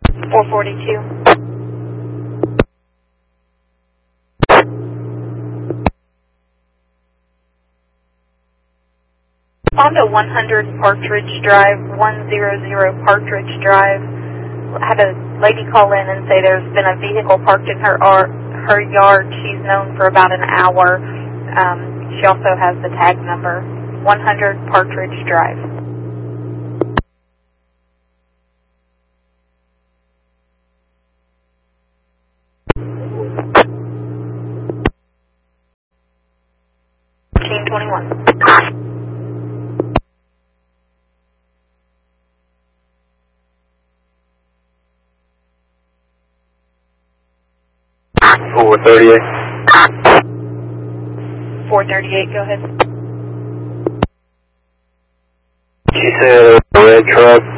442. Honda 100 Partridge Drive, 100 Partridge Drive. Had a lady call in and say there's been a vehicle parked in her yard. She's known for about an hour. She also has the tag number, 100 Partridge Drive. Team 21. 438. 438, go ahead. She said a red truck